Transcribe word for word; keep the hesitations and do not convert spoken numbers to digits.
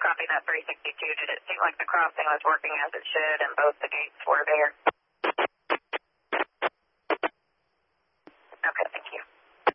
copy that three sixty-two. Did it seem like the crossing was working as it should and both the gates were there?